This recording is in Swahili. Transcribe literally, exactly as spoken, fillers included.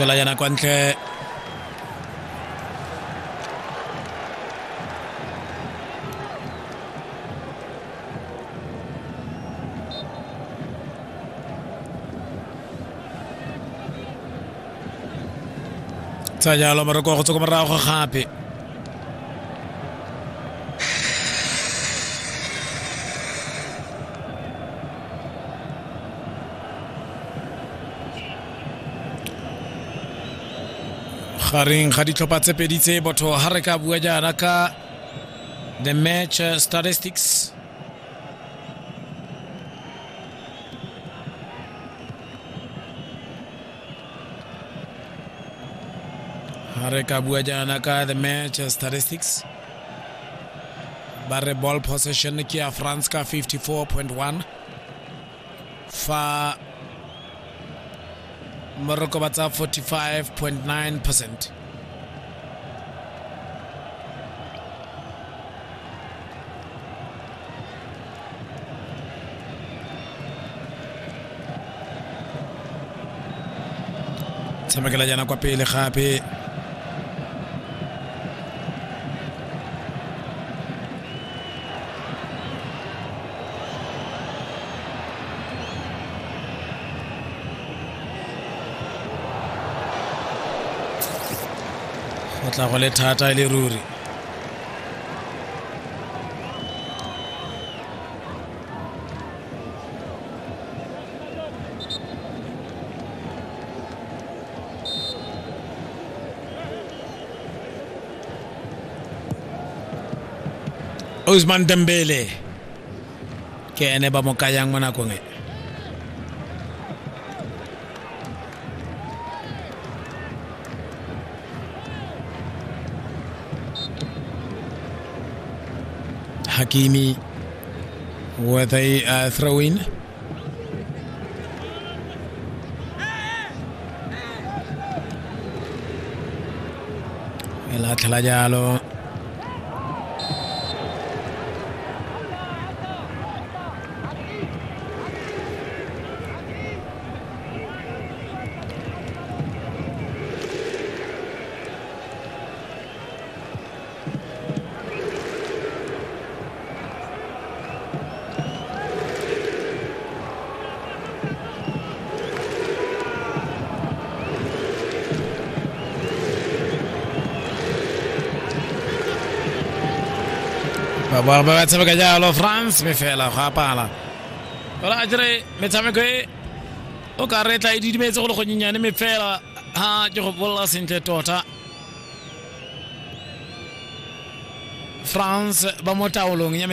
Fela yana kwa ntle. Tsaya lo mara go tsoko mara go gape. Garing ga ditlhopha tse pedi tse botho ha re ka bua jana ka the match statistics. Ha re ka bua jana ka the match statistics. Bare ball possession ki ya France ka fifty-four point one. Fa Morocco batsa forty-five point nine percent. Tshamekela jana kwa pele gape. Tla go le thata ile ruri. Ousmane Dembele ke ene ba mo kayang mona ko nge. Hakimi with a uh, throw-in. El Atlayalo. Baba baba tsaka jalo France me fela ga pala. Ola jere me tsame ko o ka re tla di dimetse go le go nyenyane me fela ha ke go bolla sentle tota. France ba mo taolong